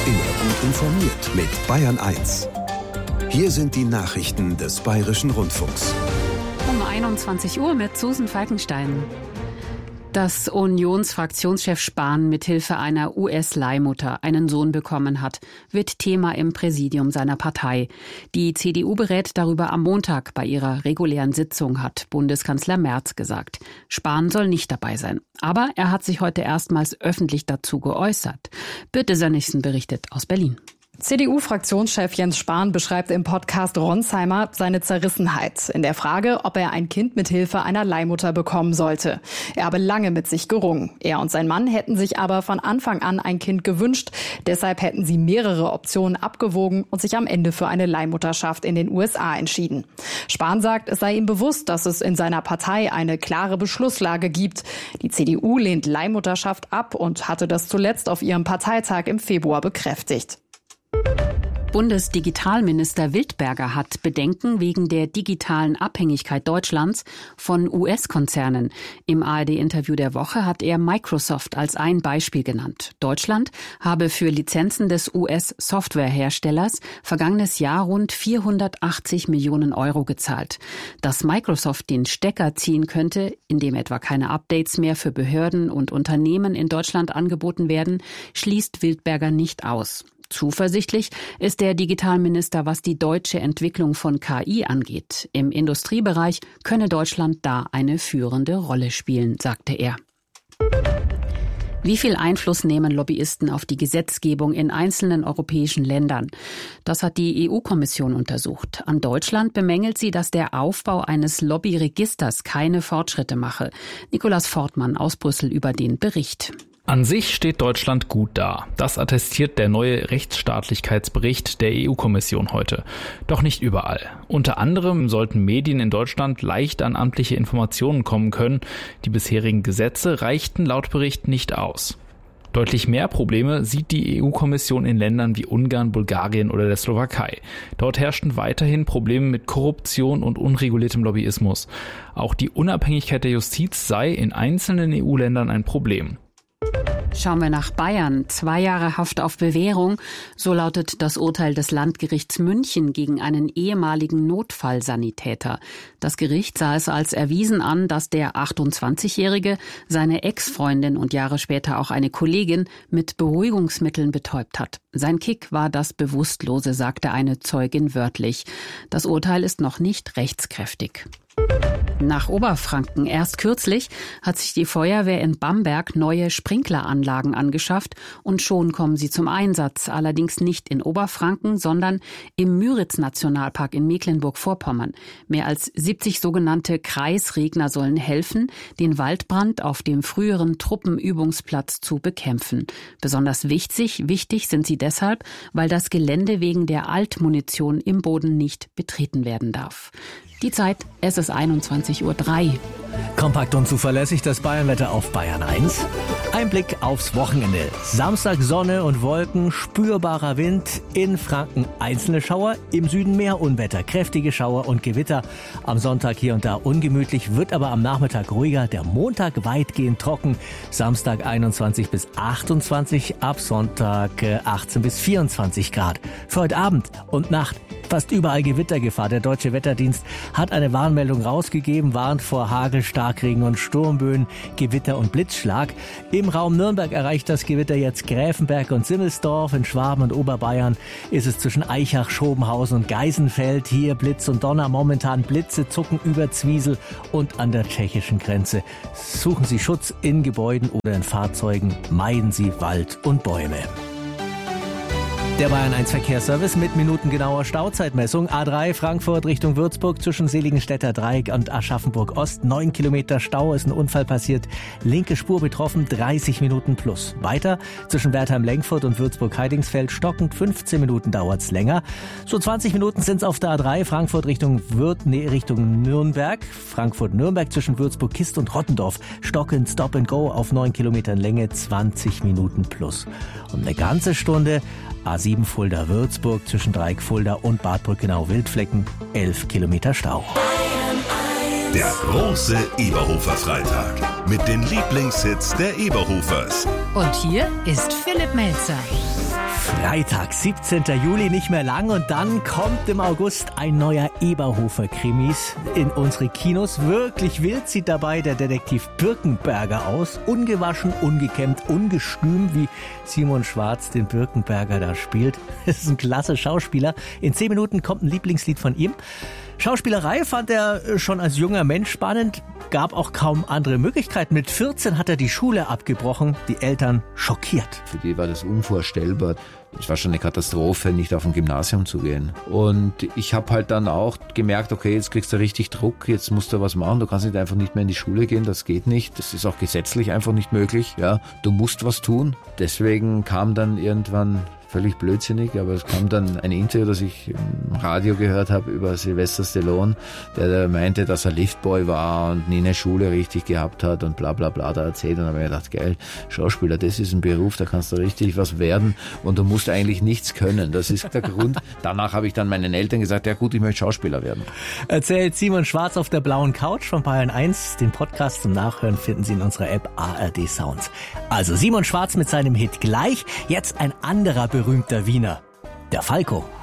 Immer gut informiert mit Bayern 1. Hier sind die Nachrichten des Bayerischen Rundfunks. Um 21 Uhr mit Susan Falkenstein. Dass Unionsfraktionschef Spahn mithilfe einer US-Leihmutter einen Sohn bekommen hat, wird Thema im Präsidium seiner Partei. Die CDU berät darüber am Montag bei ihrer regulären Sitzung, hat Bundeskanzler Merz gesagt. Spahn soll nicht dabei sein. Aber er hat sich heute erstmals öffentlich dazu geäußert. Birte Sönnigsen berichtet aus Berlin. CDU-Fraktionschef Jens Spahn beschreibt im Podcast Ronsheimer seine Zerrissenheit in der Frage, ob er ein Kind mit Hilfe einer Leihmutter bekommen sollte. Er habe lange mit sich gerungen. Er und sein Mann hätten sich aber von Anfang an ein Kind gewünscht. Deshalb hätten sie mehrere Optionen abgewogen und sich am Ende für eine Leihmutterschaft in den USA entschieden. Spahn sagt, es sei ihm bewusst, dass es in seiner Partei eine klare Beschlusslage gibt. Die CDU lehnt Leihmutterschaft ab und hatte das zuletzt auf ihrem Parteitag im Februar bekräftigt. Bundesdigitalminister Wildberger hat Bedenken wegen der digitalen Abhängigkeit Deutschlands von US-Konzernen. Im ARD-Interview der Woche hat er Microsoft als ein Beispiel genannt. Deutschland habe für Lizenzen des US-Softwareherstellers vergangenes Jahr rund 480 Millionen Euro gezahlt. Dass Microsoft den Stecker ziehen könnte, indem etwa keine Updates mehr für Behörden und Unternehmen in Deutschland angeboten werden, schließt Wildberger nicht aus. Zuversichtlich ist der Digitalminister, was die deutsche Entwicklung von KI angeht. Im Industriebereich könne Deutschland da eine führende Rolle spielen, sagte er. Wie viel Einfluss nehmen Lobbyisten auf die Gesetzgebung in einzelnen europäischen Ländern? Das hat die EU-Kommission untersucht. An Deutschland bemängelt sie, dass der Aufbau eines Lobbyregisters keine Fortschritte mache. Nikolaus Fortmann aus Brüssel über den Bericht. An sich steht Deutschland gut da. Das attestiert der neue Rechtsstaatlichkeitsbericht der EU-Kommission heute. Doch nicht überall. Unter anderem sollten Medien in Deutschland leicht an amtliche Informationen kommen können. Die bisherigen Gesetze reichten laut Bericht nicht aus. Deutlich mehr Probleme sieht die EU-Kommission in Ländern wie Ungarn, Bulgarien oder der Slowakei. Dort herrschten weiterhin Probleme mit Korruption und unreguliertem Lobbyismus. Auch die Unabhängigkeit der Justiz sei in einzelnen EU-Ländern ein Problem. Schauen wir nach Bayern. 2 Jahre Haft auf Bewährung. So lautet das Urteil des Landgerichts München gegen einen ehemaligen Notfallsanitäter. Das Gericht sah es als erwiesen an, dass der 28-Jährige seine Ex-Freundin und Jahre später auch eine Kollegin mit Beruhigungsmitteln betäubt hat. Sein Kick war das Bewusstlose, sagte eine Zeugin wörtlich. Das Urteil ist noch nicht rechtskräftig. Nach Oberfranken. Erst kürzlich hat sich die Feuerwehr in Bamberg neue Sprinkleranlagen angeschafft und schon kommen sie zum Einsatz. Allerdings nicht in Oberfranken, sondern im Müritz-Nationalpark in Mecklenburg-Vorpommern. Mehr als 70 sogenannte Kreisregner sollen helfen, den Waldbrand auf dem früheren Truppenübungsplatz zu bekämpfen. Besonders wichtig sind sie deshalb, weil das Gelände wegen der Altmunition im Boden nicht betreten werden darf. Die Zeit, es ist 21:03 Uhr. Kompakt und zuverlässig das Bayernwetter auf Bayern 1. Ein Blick aufs Wochenende. Samstag Sonne und Wolken, spürbarer Wind, in Franken einzelne Schauer, im Süden mehr Unwetter, kräftige Schauer und Gewitter. Am Sonntag hier und da ungemütlich, wird aber am Nachmittag ruhiger, der Montag weitgehend trocken, Samstag 21 bis 28, ab Sonntag 18 bis 24 Grad. Für heute Abend und Nacht fast überall Gewittergefahr. Der Deutsche Wetterdienst hat eine Warnmeldung rausgegeben, warnt vor Hagel, Starkregen und Sturmböen, Gewitter und Blitzschlag. Im Raum Nürnberg erreicht das Gewitter jetzt Gräfenberg und Simmelsdorf. In Schwaben und Oberbayern ist es zwischen Eichach, Schobenhausen und Geisenfeld. Hier Blitz und Donner. Momentan Blitze zucken über Zwiesel und an der tschechischen Grenze. Suchen Sie Schutz in Gebäuden oder in Fahrzeugen. Meiden Sie Wald und Bäume. Der Bayern 1 Verkehrsservice mit minutengenauer Stauzeitmessung. A3 Frankfurt Richtung Würzburg zwischen Seligenstädter Dreieck und Aschaffenburg Ost. 9 Kilometer Stau, ist ein Unfall passiert. Linke Spur betroffen, 30 Minuten plus. Weiter zwischen Wertheim-Lenkfurt und Würzburg-Heidingsfeld stockend, 15 Minuten dauert's länger. So 20 Minuten sind's auf der A3 Frankfurt Richtung Nürnberg. Frankfurt-Nürnberg zwischen Würzburg-Kist und Rottendorf. Stockend, Stop and Go auf 9 Kilometern Länge, 20 Minuten plus. Und eine ganze Stunde A7 Fulda-Würzburg zwischen Dreieck-Fulda und Bad Brückenau-Wildflecken, 11 Kilometer Stau. Der große Eberhofer Freitag mit den Lieblingshits der Eberhofers. Und hier ist Philipp Melzer. Freitag, 17. Juli, nicht mehr lang und dann kommt im August ein neuer Eberhofer-Krimis in unsere Kinos. Wirklich wild sieht dabei der Detektiv Birkenberger aus. Ungewaschen, ungekämmt, ungestüm, wie Simon Schwarz den Birkenberger da spielt. Das ist ein klasse Schauspieler. In 10 Minuten kommt ein Lieblingslied von ihm. Schauspielerei fand er schon als junger Mensch spannend, gab auch kaum andere Möglichkeiten. Mit 14 hat er die Schule abgebrochen, die Eltern schockiert. Für die war das unvorstellbar. Es war schon eine Katastrophe, nicht auf ein Gymnasium zu gehen. Und ich habe halt dann auch gemerkt, okay, jetzt kriegst du richtig Druck, jetzt musst du was machen, du kannst nicht einfach nicht mehr in die Schule gehen, das geht nicht. Das ist auch gesetzlich einfach nicht möglich. Ja, du musst was tun. Deswegen kam dann irgendwann, völlig blödsinnig, aber es kam dann ein Interview, das ich im Radio gehört habe über Sylvester Stallone, der meinte, dass er Liftboy war und nie eine Schule richtig gehabt hat und bla bla bla da erzählt. Und dann habe ich gedacht, geil, Schauspieler, das ist ein Beruf, da kannst du richtig was werden und du musst eigentlich nichts können. Das ist der Grund. Danach habe ich dann meinen Eltern gesagt, ja gut, ich möchte Schauspieler werden. Erzählt Simon Schwarz auf der blauen Couch von Bayern 1. Den Podcast zum Nachhören finden Sie in unserer App ARD Sounds. Also Simon Schwarz mit seinem Hit gleich. Jetzt ein anderer berühmter Wiener, der Falco.